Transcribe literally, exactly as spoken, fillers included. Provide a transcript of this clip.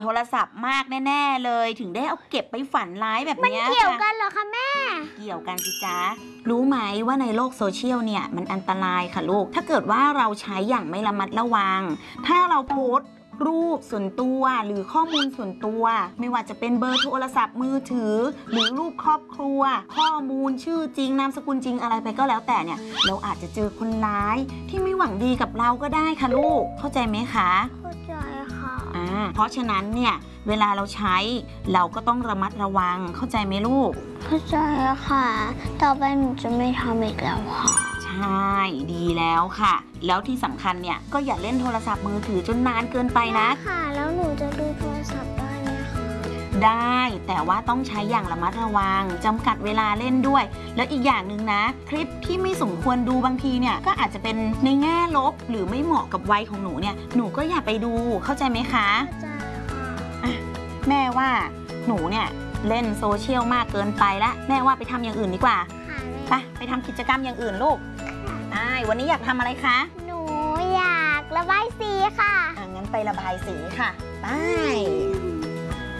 โทรศัพท์มากแน่ๆเลยถึงได้เอาเก็บไปฝันร้ายแบบมันนี้เกี่ยวค่ะกันเหรอคะแม่เกี่ยวกันสิจ๊ะรู้ไหมว่าในโลกโซเชียลเนี่ยมันอันตรายค่ะลูกถ้าเกิดว่าเราใช้อย่างไม่ระมัดระวัง ถ้าเราโพสต์รูปส่วนตัวหรือข้อมูลส่วนตัว ไม่ว่าจะเป็นเบอร์โทรศัพท์มือถือ หรือรูปครอบครัว ข้อมูลชื่อจริงนามสกุลจริงอะไรไปก็แล้วแต่เนี่ยเราอาจจะเจอคนร้ายที่ไม่หวังดีกับเราก็ได้ค่ะลูกเข้าใจไหมคะเข้าใจค่ะอ่าเพราะฉะนั้นเนี่ยเวลาเราใช้เราก็ต้องระมัดระวังเข้าใจไหมลูกเข้าใจค่ะ ต่อไปหนูจะไม่ทำอีกแล้วค่ะใช่ดีแล้วค่ะ แล้วที่สำคัญเนี่ยก็อย่าเล่นโทรศัพท์มือถือจนนานเกินไปนะค่ะ แล้วหนูจะดูโทรศัพท์ได้ไหมคะได้แต่ว่าต้องใช้อย่างระมัดระวังจำกัดเวลาเล่นด้วย แล้วอีกอย่างหนึ่งนะ คลิปที่ไม่สมควรดูบางทีเนี่ยก็อาจจะเป็นในแง่ลบหรือไม่เหมาะกับวัยของหนูเนี่ยหนูก็อย่าไปดูเข้าใจไหมคะเข้าใจค่ะแม่ว่าหนูเนี่ยเล่นโซเชียลมากเกินไปแล้วแม่ว่าไปทำอย่างอื่นดีกว่าค่ะแม่ไปไปทำกิจกรรมอย่างอื่นลูกใช่วันนี้อยากทำอะไรคะหนูอยากระบายสีค่ะอ่ะงั้นไประบายสีค่ะไป